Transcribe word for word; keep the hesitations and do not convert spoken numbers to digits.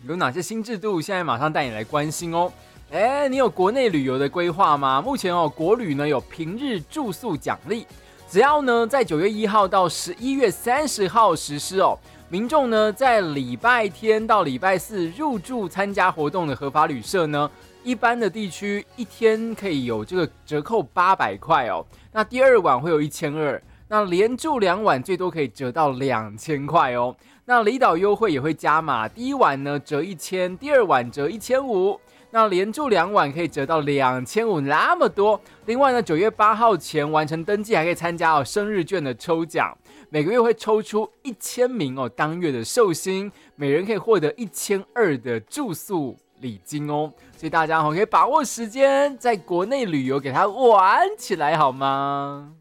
有哪些新制度？现在马上带你来关心哦。哎，你有国内旅游的规划吗？目前哦，国旅呢有平日住宿奖励，只要呢在九月一号到十一月三十号实施哦。民众呢在礼拜天到礼拜四入住参加活动的合法旅社呢，一般的地区一天可以有这个折扣八百块哦。那第二晚会有一千二，那连住两晚最多可以折到两千块哦。那离岛优惠也会加码，第一晚呢折一千，第二晚折一千五。那连住两晚可以折到两千五，那么多。另外呢，九月八号前完成登记，还可以参加哦生日券的抽奖，每个月会抽出一千名哦当月的寿星，每人可以获得一千二的住宿礼金哦。所以大家哦可以把握时间，在国内旅游给它玩起来好吗？